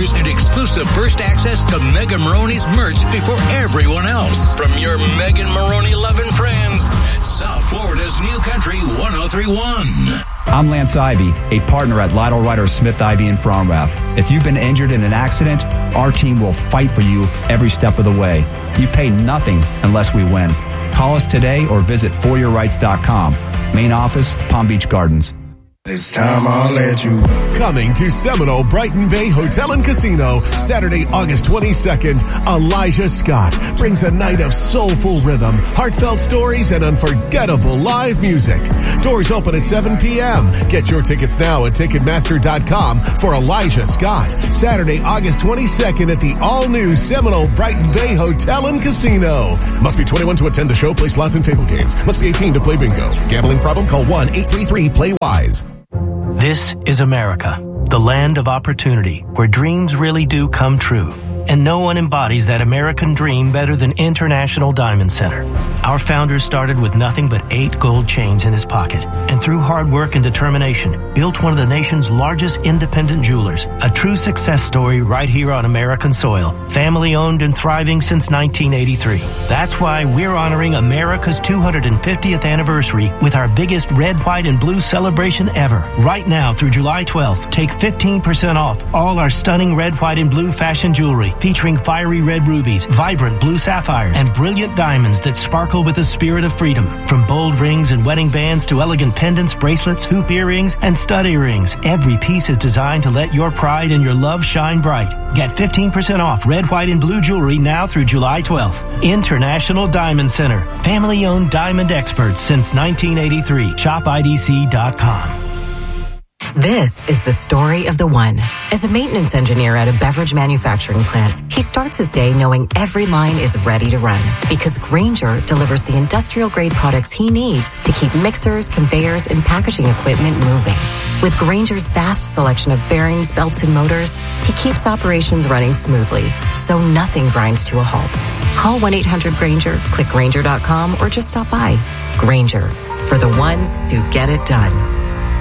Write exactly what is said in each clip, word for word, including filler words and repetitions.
offers and exclusive first access to Megan Maroney's merch before everyone else. From your Megan Maroney loving friends at South Florida's New Country one oh three point one. I'm Lance Ivy, a partner at Lytle Ryder Smith Ivy in Fromrath. If you've been injured in an accident, our team will fight for you every step of the way. You pay nothing unless we win. Call us today or visit for your rights dot com. Main office, Palm Beach Gardens. This time I'll let you. Coming to Seminole Brighton Bay Hotel and Casino, Saturday, August twenty-second, Elijah Scott brings a night of soulful rhythm, heartfelt stories, and unforgettable live music. Doors open at seven p.m. Get your tickets now at Ticketmaster dot com for Elijah Scott. Saturday, August twenty-second at the all-new Seminole Brighton Bay Hotel and Casino. Must be twenty-one to attend the show. Play slots and table games. Must be eighteen to play bingo. Gambling problem? Call one eight three three play wise. This is America, the land of opportunity, where dreams really do come true. And no one embodies that American dream better than International Diamond Center. Our founder started with nothing but eight gold chains in his pocket, and through hard work and determination, built one of the nation's largest independent jewelers. A true success story right here on American soil. Family owned and thriving since nineteen eighty-three. That's why we're honoring America's two hundred fiftieth anniversary with our biggest red, white, and blue celebration ever. Right now through July twelfth, take fifteen percent off all our stunning red, white, and blue fashion jewelry, featuring fiery red rubies, vibrant blue sapphires, and brilliant diamonds that sparkle with the spirit of freedom. From bold rings and wedding bands to elegant pendants, bracelets, hoop earrings, and stud earrings, every piece is designed to let your pride and your love shine bright. Get fifteen percent off red, white, and blue jewelry now through July twelfth. International Diamond Center. Family-owned diamond experts since nineteen eighty-three. shop I D C dot com. This is the story of the one. As a maintenance engineer at a beverage manufacturing plant, he starts his day knowing every line is ready to run because Grainger delivers the industrial-grade products he needs to keep mixers, conveyors, and packaging equipment moving. With Grainger's vast selection of bearings, belts, and motors, he keeps operations running smoothly, so nothing grinds to a halt. Call one eight hundred Grainger, click Grainger dot com, or just stop by. Grainger, for the ones who get it done.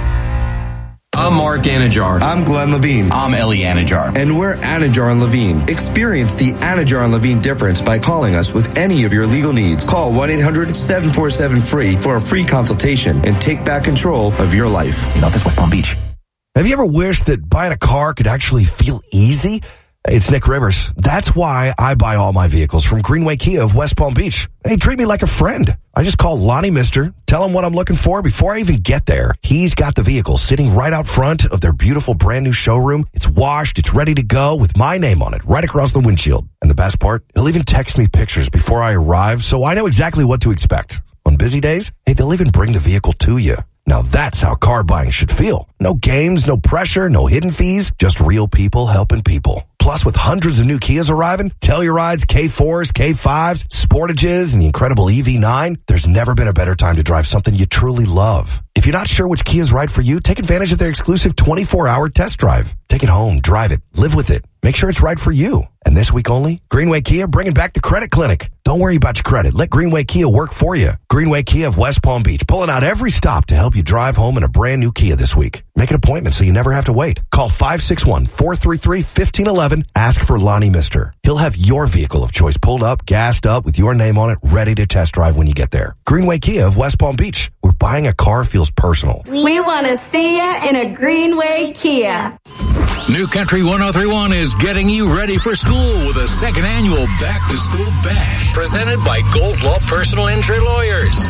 I'm Mark Anajar. I'm Glenn Levine. I'm Ellie Anajar. And we're Anajar and Levine. Experience the Anajar and Levine difference by calling us with any of your legal needs. Call one eight hundred seven four seven free for a free consultation and take back control of your life. In office, West Palm Beach. Have you ever wished that buying a car could actually feel easy? It's Nick Rivers. That's why I buy all my vehicles from Greenway Kia of West Palm Beach. They treat me like a friend. I just call Lonnie Mister, tell him what I'm looking for before I even get there. He's got the vehicle sitting right out front of their beautiful brand new showroom. It's washed, it's ready to go with my name on it right across the windshield. And the best part, he'll even text me pictures before I arrive so I know exactly what to expect. On busy days, hey, they'll even bring the vehicle to you. Now that's how car buying should feel. No games, no pressure, no hidden fees, just real people helping people. Plus, with hundreds of new Kias arriving, Tellurides, K fours, K fives, Sportages, and the incredible E V nine, there's never been a better time to drive something you truly love. If you're not sure which Kia is right for you, take advantage of their exclusive twenty-four hour test drive. Take it home, drive it, live with it. Make sure it's right for you. And this week only, Greenway Kia bringing back the credit clinic. Don't worry about your credit. Let Greenway Kia work for you. Greenway Kia of West Palm Beach, pulling out every stop to help you drive home in a brand new Kia this week. Make an appointment so you never have to wait. Call five six one, four three three, one five one one. Ask for Lonnie Mister. He'll have your vehicle of choice pulled up, gassed up with your name on it, ready to test drive when you get there. Greenway Kia of West Palm Beach, where buying a car feels personal. We want to see you in a Greenway Kia. New Country one oh three point one is getting you ready for school with a second annual Back to School Bash presented by Gold Law Personal Injury Lawyers.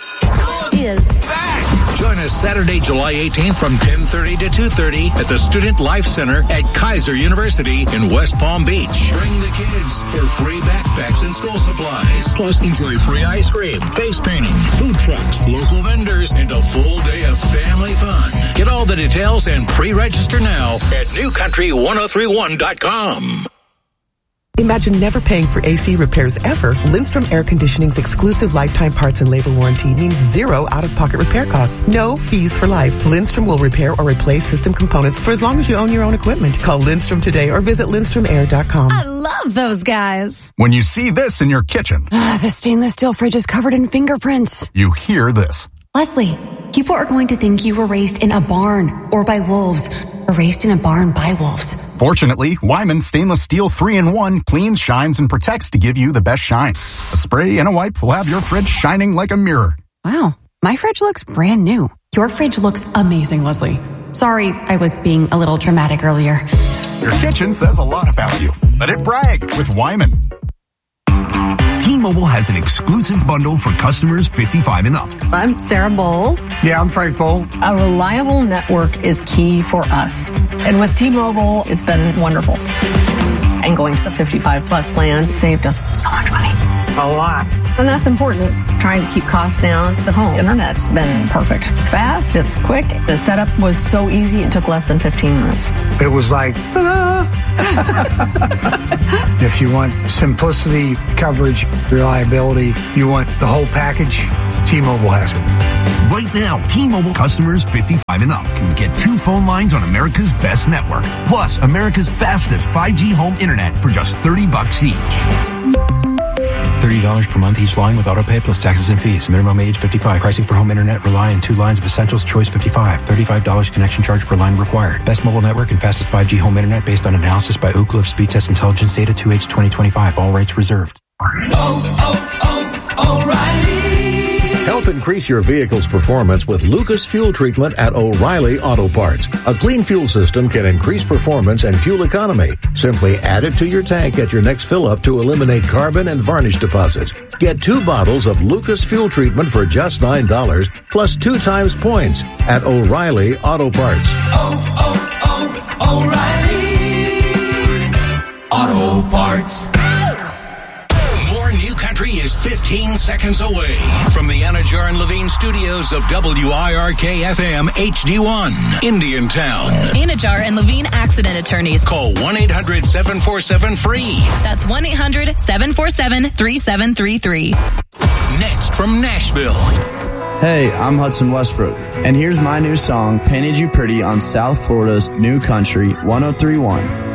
Is back. Join us Saturday, July eighteenth from ten thirty to two thirty at the Student Life Center at Kaiser University in West Palm Beach. Bring the kids for free backpacks and school supplies. Plus, enjoy free ice cream, face painting, food trucks, local vendors, and a full day of family fun. Get all the details and pre-register now at new country one oh three one dot com. Imagine never paying for A C repairs ever. Lindstrom Air Conditioning's exclusive lifetime parts and labor warranty means zero out-of-pocket repair costs. No fees for life. Lindstrom will repair or replace system components for as long as you own your own equipment. Call Lindstrom today or visit lindstrom air dot com. I love those guys. When you see this in your kitchen. Uh, the stainless steel fridge is covered in fingerprints. You hear this. Leslie, People are going to think you were raised in a barn or by wolves or raised in a barn by wolves. Fortunately, Wyman Stainless Steel three in one cleans, shines, and protects to give you the best shine. A spray and a wipe will have your fridge shining like a mirror. Wow, my fridge looks brand new. Your fridge looks amazing, Leslie. Sorry, I was being a little dramatic earlier. Your kitchen says a lot about you. Let it brag with Wyman. T-Mobile has an exclusive bundle for customers fifty-five and up. I'm Sarah Bowl. Yeah, I'm Frank Bowl. A reliable network is key for us. And with T-Mobile, it's been wonderful. And going to the fifty-five plus plan saved us so much money. A lot. And that's important. Trying to keep costs down. The home internet's been perfect. It's fast. It's quick. The setup was so easy. It took less than fifteen minutes. It was like, ta-da! If you want simplicity, coverage, reliability, you want the whole package, T-Mobile has it. Right now, T-Mobile customers fifty-five and up can get two phone lines on America's best network, plus America's fastest five G home internet for just thirty bucks each. thirty dollars per month each line with autopay plus taxes and fees. Minimum age fifty-five. Pricing for home internet rely on two lines of Essentials Choice fifty-five. thirty-five dollars connection charge per line required. Best mobile network and fastest five G home internet based on analysis by Ookla of Speed Test Intelligence data two H twenty twenty-five. All rights reserved. Oh, oh, oh, O'Reilly. Help increase your vehicle's performance with Lucas Fuel Treatment at O'Reilly Auto Parts. A clean fuel system can increase performance and fuel economy. Simply add it to your tank at your next fill-up to eliminate carbon and varnish deposits. Get two bottles of Lucas Fuel Treatment for just nine dollars, plus two times points at O'Reilly Auto Parts. Oh, oh, oh, O'Reilly Auto Parts. More New Country is fifteen seconds away from the Anajar and Levine studios of W I R K F M H D one, Indiantown. Anajar and Levine accident attorneys. Call one eight hundred seven four seven free. That's one eight hundred seven four seven three seven three three. Next from Nashville. Hey, I'm Hudson Westbrook, and here's my new song, Painted You Pretty, on South Florida's New Country one oh three point one.